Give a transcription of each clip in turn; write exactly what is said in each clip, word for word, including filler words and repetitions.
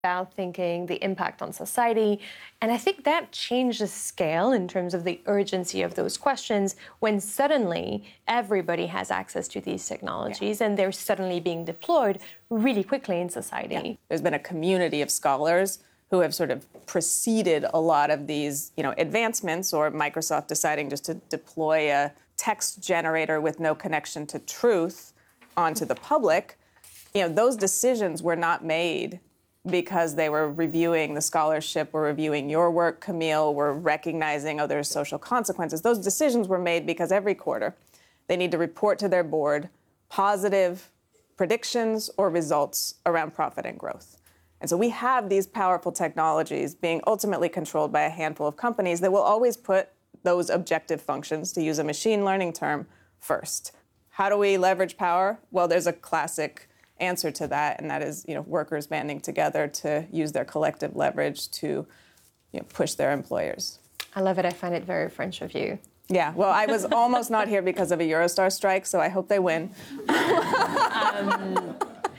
about thinking, the impact on society. And I think that changed the scale in terms of the urgency of those questions when suddenly everybody has access to these technologies yeah. and they're suddenly being deployed really quickly in society. Yeah. There's been a community of scholars who have sort of preceded a lot of these, you know, advancements, or Microsoft deciding just to deploy a text generator with no connection to truth onto the public. You know, those decisions were not made because they were reviewing the scholarship, were reviewing your work, Camille, were recognizing, oh, there's social consequences. Those decisions were made because every quarter they need to report to their board positive predictions or results around profit and growth. And so we have these powerful technologies being ultimately controlled by a handful of companies that will always put those objective functions, to use a machine learning term, first. How do we leverage power? Well, there's a classic answer to that, and that is, you know, workers banding together to use their collective leverage to, you know, push their employers. I love it. I find it very French of you. Yeah, well, I was almost not here because of a Eurostar strike, so I hope they win. um,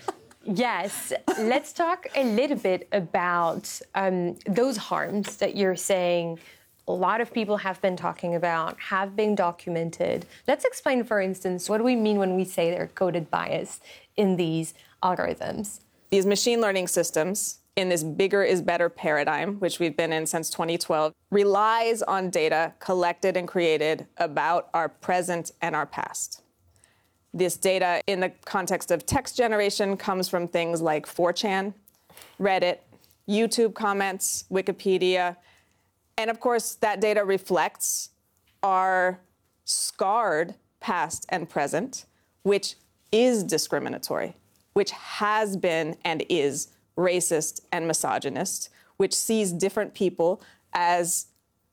yes, let's talk a little bit about um, those harms that you're saying a lot of people have been talking about, have been documented. Let's explain, for instance, what do we mean when we say there's coded bias in these algorithms? These machine learning systems, in this bigger is better paradigm, which we've been in since twenty twelve, relies on data collected and created about our present and our past. This data, in the context of text generation, comes from things like four chan, Reddit, YouTube comments, Wikipedia. And of course, that data reflects our scarred past and present, which is discriminatory, which has been and is racist and misogynist, which sees different people as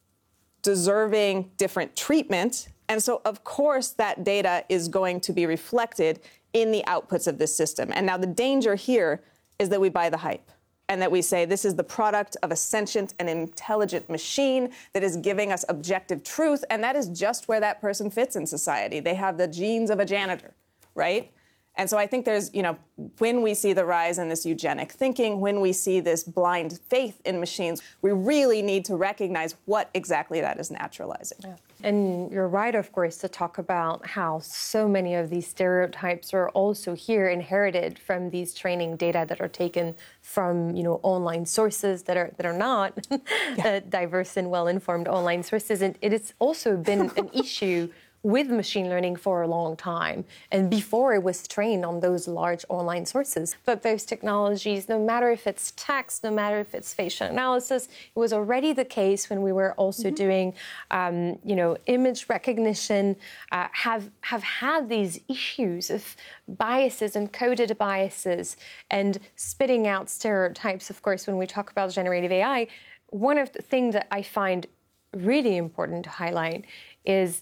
deserving different treatment. And so, of course, that data is going to be reflected in the outputs of this system. And now the danger here is that we buy the hype, and that we say this is the product of a sentient and intelligent machine that is giving us objective truth, and that is just where that person fits in society. They have the genes of a janitor, right? And so I think there's, you know, when we see the rise in this eugenic thinking, when we see this blind faith in machines, we really need to recognize what exactly that is naturalizing. Yeah. And you're right, of course, to talk about how so many of these stereotypes are also here inherited from these training data that are taken from, you know, online sources that are that are not yeah. uh, diverse and well-informed online sources. And it has also been an issue with machine learning for a long time, and before it was trained on those large online sources. But those technologies, no matter if it's text, no matter if it's facial analysis, it was already the case when we were also mm-hmm. doing, um, you know, image recognition, uh, have have had these issues of biases and coded biases and spitting out stereotypes. Of course, when we talk about generative A I, one of the things that I find really important to highlight is,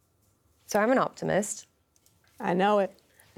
so I'm an optimist. I know it.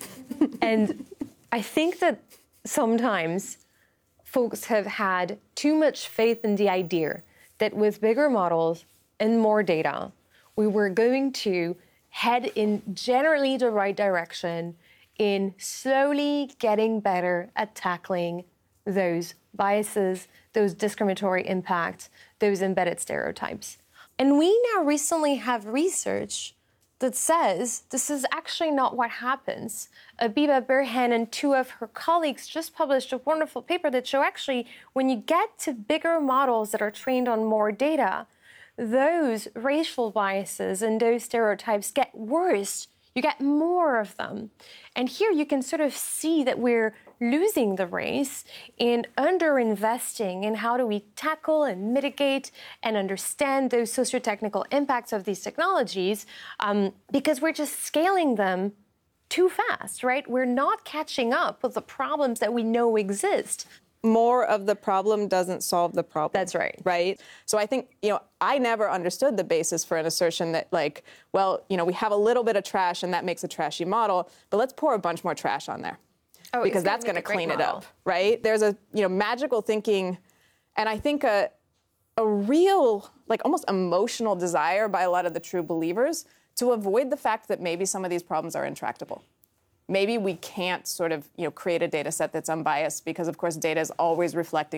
And I think that sometimes folks have had too much faith in the idea that with bigger models and more data, we were going to head in generally the right direction in slowly getting better at tackling those biases, those discriminatory impacts, those embedded stereotypes. And we now recently have research that says this is actually not what happens. Abiba Burhan and two of her colleagues just published a wonderful paper that show actually when you get to bigger models that are trained on more data, those racial biases and those stereotypes get worse. You get more of them. And here you can sort of see that we're losing the race in underinvesting in how do we tackle and mitigate and understand those socio-technical impacts of these technologies, um, because we're just scaling them too fast, right? We're not catching up with the problems that we know exist. More of the problem doesn't solve the problem. That's right. Right? So I think, you know, I never understood the basis for an assertion that, like, well, you know, we have a little bit of trash and that makes a trashy model, but let's pour a bunch more trash on there. Oh, because that's going to clean it up, right? There's a, you know, magical thinking, and I think a, a real, like, almost emotional desire by a lot of the true believers to avoid the fact that maybe some of these problems are intractable. Maybe we can't sort of, you know, create a data set that's unbiased because, of course, data is always reflecting